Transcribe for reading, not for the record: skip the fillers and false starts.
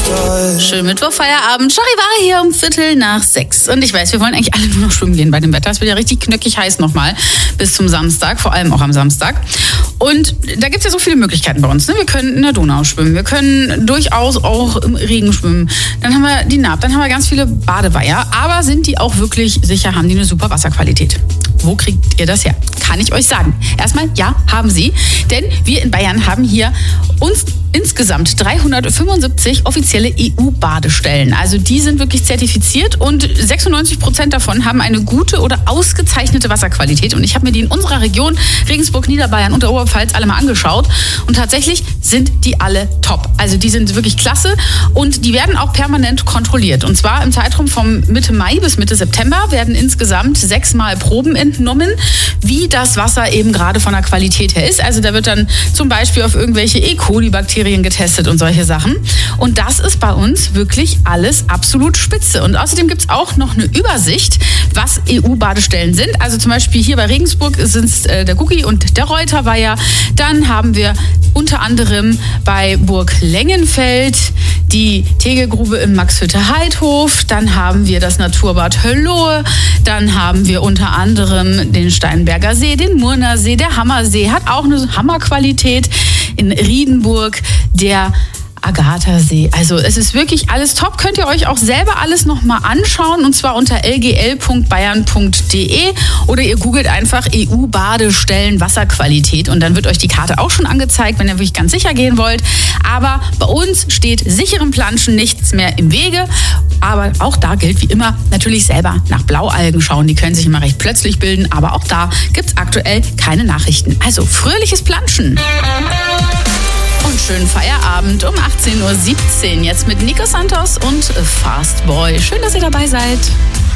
Schönen Mittwoch, Feierabend. Charivari hier um 5:45. Und ich weiß, wir wollen eigentlich alle nur noch schwimmen gehen bei dem Wetter. Es wird ja richtig knöckig heiß nochmal bis zum Samstag, vor allem auch am Samstag. Und da gibt es ja so viele Möglichkeiten bei uns. Ne? Wir können in der Donau schwimmen, wir können durchaus auch im Regen schwimmen. Dann haben wir die Naab, dann haben wir ganz viele Badeweiher. Aber sind die auch wirklich sicher, haben die eine super Wasserqualität? Wo kriegt ihr das her? Kann ich euch sagen. Erstmal, ja, haben sie. Denn wir in Bayern haben hier uns insgesamt 375 offizielle EU-Badestellen. Also die sind wirklich zertifiziert und 96% davon haben eine gute oder ausgezeichnete Wasserqualität. Und ich habe mir die in unserer Region, Regensburg, Niederbayern und der Oberpfalz, alle mal angeschaut. Und tatsächlich sind die alle top. Also die sind wirklich klasse und die werden auch permanent kontrolliert. Und zwar im Zeitraum von Mitte Mai bis Mitte September werden insgesamt 6-mal Proben entnommen, wie das Wasser eben gerade von der Qualität her ist. Also da wird dann zum Beispiel auf irgendwelche E. coli-Bakterien getestet und solche Sachen. Und das ist bei uns wirklich alles absolut spitze. Und außerdem gibt es auch noch eine Übersicht, was EU-Badestellen sind. Also zum Beispiel hier bei Regensburg sind es der Gucki und der Reuterweiher. Dann haben wir unter anderem bei Burg Lengenfeld die Tegelgrube im Maxhütte-Heidhof. Dann haben wir das Naturbad Höllohe. Dann haben wir unter anderem den Steinberger See, den Murner See, der Hammersee hat auch eine Hammerqualität. In Riedenburg der Agatha-See. Also es ist wirklich alles top. Könnt ihr euch auch selber alles nochmal anschauen und zwar unter lgl.bayern.de oder ihr googelt einfach EU-Badestellen Wasserqualität und dann wird euch die Karte auch schon angezeigt, wenn ihr wirklich ganz sicher gehen wollt. Aber bei uns steht sicherem Planschen nichts mehr im Wege. Aber auch da gilt wie immer natürlich selber nach Blaualgen schauen. Die können sich immer recht plötzlich bilden, aber auch da gibt es aktuell keine Nachrichten. Also fröhliches Planschen. Und schönen Feierabend um 18:17 Uhr jetzt mit Nico Santos und Fastboy. Schön, dass ihr dabei seid.